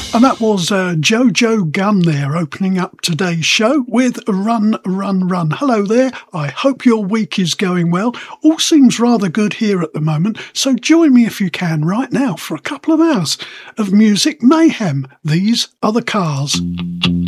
And that was Jojo Gunn there, opening up today's show with Run, Run, Run. Hello there. I hope your week is going well. All seems rather good here at the moment, so join me if you can right now for a couple of hours of music mayhem. These are the Cars.